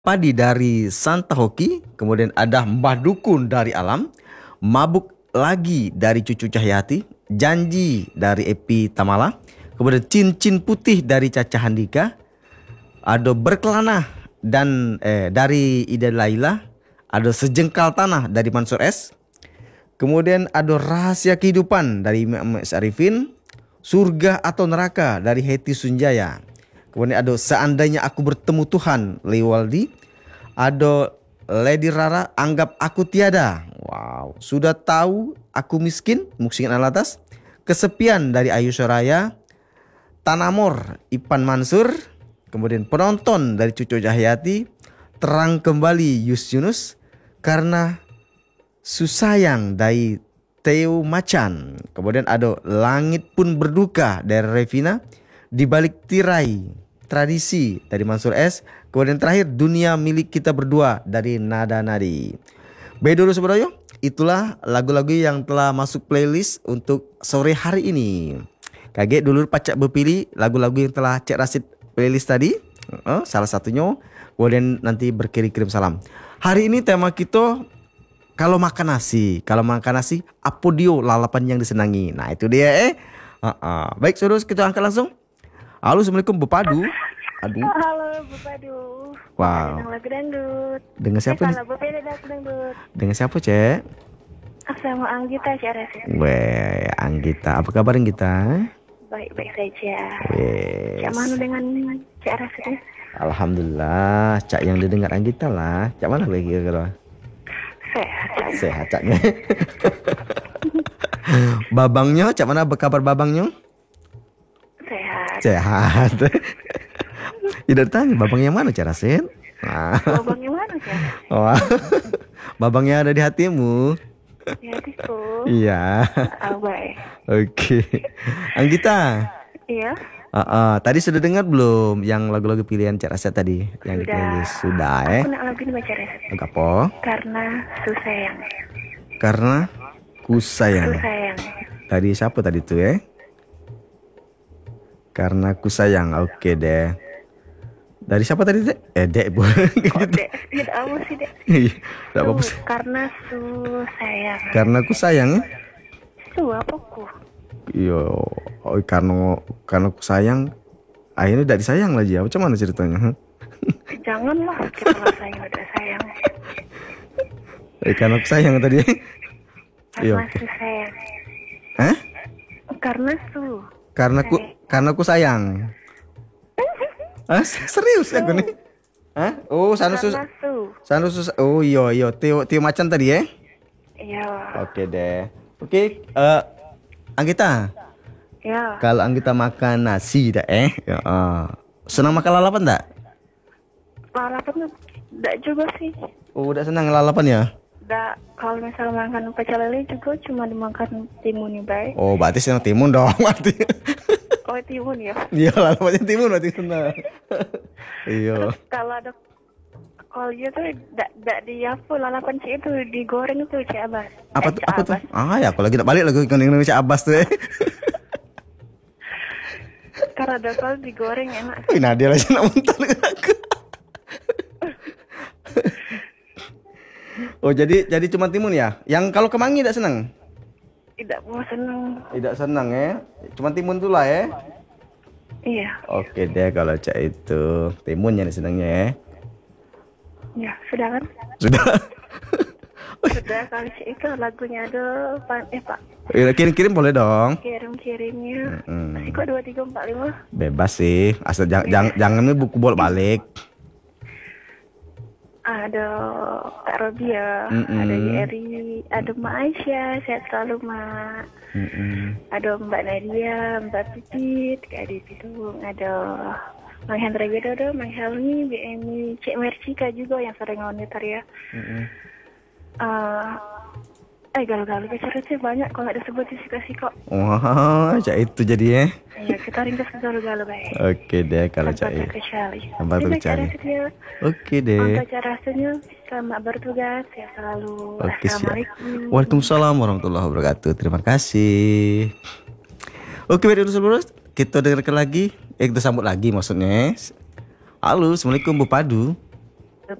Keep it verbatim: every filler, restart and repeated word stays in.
Padi dari Santa Hoki, kemudian ada Mbah Dukun dari Alam, Mabuk Lagi dari Cucu Cahyati, Janji dari Epi Tamala, kemudian Cincin Putih dari Caca Handika, ada Berkelana dan eh, dari Ida Laila, ada Sejengkal Tanah dari Mansur S, kemudian ada Rahasia Kehidupan dari Muhammad Arifin, Surga atau Neraka dari Heti Sunjaya. Kemudian ada Seandainya Aku Bertemu Tuhan Lewaldi. Ada Lady Rara Anggap Aku Tiada. Wow. Sudah Tahu Aku Miskin Musik Alatas. Kesepian dari Ayu Soraya. Tanamor Ipan Mansur. Kemudian Penonton dari Cucu Cahyati. Terang Kembali Yus Yunus. Karena Susayang dari Theo Macan. Kemudian ada Langit Pun Berduka dari Revina. Di Balik Tirai Tradisi dari Mansur S. Kemudian terakhir Dunia Milik Kita Berdua dari Nada Nadi. Baik dulu Sobat Oyo, itulah lagu-lagu yang telah masuk playlist untuk sore hari ini. Kaget dulu pacak berpilih lagu-lagu yang telah Cek Rasid playlist tadi. uh, Salah satunya. Kemudian nanti berkirim-kirim salam. Hari ini tema kita kalau makan nasi. Kalau makan nasi, apa dia lalapan yang disenangi. Nah itu dia eh uh-uh. Baik saudara, kita angkat langsung. Halo, Assalamualaikum Bepadu. Aduh. Halo Bepadu. Wow. Dengan lagu dangdut. Dengan siapa nih? Kalau beda lagu dangdut. Dengan siapa, Cek? Sama Anggita Cek Rasid. Weh, Anggita. Apa kabar Anggita? Baik-baik saja. Weh. Cak mana dengan Cek Rasid? Alhamdulillah, Cak yang didengar Anggita lah. Cak mana lagi kira-kira? Sehat. Cak. Sehat Caknya. Babangnya, Cak mana kabar babangnya? Sehat. Sehat. Tidak tanya babangnya mana Cak Rasid? Nah. Babangnya mana Cak? Oh, babangnya ada di hatimu. Di hatiku. Iya. Oh, baik. Oke. Anggita. Iya. Uh, uh, tadi sudah dengar belum yang lagu-lagu pilihan Cak Rasid tadi yang di playlist? Sudah eh? Aku nak lagu ini baca Rasid. Lagu apa? Karena Susayang. Karena Ku Sayang. Susayang. Tadi siapa tadi tuh eh? Karena Ku Sayang. Oke deh. Dari siapa tadi dek? Eh dek bu. Oh, dek. Tidak apa sih dek. Tidak apa-apa Su, sih. Karena Susayang. Karena Ku Sayang. Su apa ku? Yo, oh, karena karena Ku Sayang. Akhirnya tidak disayang lagi. Apa cuman ceritanya? Janganlah kita sayang udah sayang. Eh, karena Ku Sayang tadi. Iya. Karena Su sayang. Hah? Karena Su. Karena ku karena ku sayang. Ah, serius aku nih. Hah? Oh, Sanusus. Karena Su. Sanusus. Oh, iya iya. Tio Tio Macan tadi ya? Iya. Oke deh. Oke, eh Anggita. Ya. Kalau Anggita makan nasi dah eh. Ya, uh. Senang makan lalapan tak? Lalapan enggak juga sih. Oh, udah senang lalapan ya? Enggak, kalau misalnya makan pecel lele juga cuma dimakan timun nih, Bay. Oh, berarti senang timun dong berarti. Oh, timun ya. Iya, lalapannya timun berarti senang. Iya. Terus kalau ada kolnya tuh enggak enggak di apa lalapan sih itu digoreng tuh Cik Abbas. Apa eh, tuh? Cik Apa tuh? Abbas. Ah, ya aku lagi nak balik lagi ke Indonesia Abbas tuh. Eh. Karena ada kol digoreng enak. Wih, Nadia lagi nak muntah dengan aku. Oh, jadi jadi cuma timun ya? Yang kalau kemangi tidak senang? Tidak mau seneng. Tidak senang ya? Cuma timun tuh lah ya? Iya. Oke deh kalau Cak itu timun yang senangnya ya? Ya, sudah kan? Sudah. Sudah kali Cik itu lagunya ada pan eh Pak. Kirim-kirim boleh dong. Kirim-kirimnya. Mm-mm. Masih kok dua tiga empat lima. Bebas sih. Asal jangan jangan jangan nih buku bolak balik. Ada Kak Robia, Mm-mm. ada Yeri, ada Mak Aisyah, sehat selalu Mak. Mm-mm. Ada Mbak Nadia, Mbak Pipit, Kak Adi Pitung, ada Mang Hendra Widodo, Mang Helmi, B Emi, Cik Mercika juga yang sering monitor ya. Mm-mm. Uh, eh galau-galau bicara sih banyak kalau disebut disikusi kok. Wah, Cak itu jadi ya? Iya, kita ringkas ke galau-galau baik. Oke deh kalau Cak Tanpa itu. terkecuali. Tanpa Terima terkecuali. kasih. Oke deh. Untuk cara rasanya, selamat bertugas, ya selalu. Oke, siap. Assalamualaikum. Waalaikumsalam warahmatullahi wabarakatuh. Terima kasih. Oke, baik dulu kita dengarkan lagi. Eh, kita sambut lagi maksudnya. Halo, Assalamualaikum Bu Padu.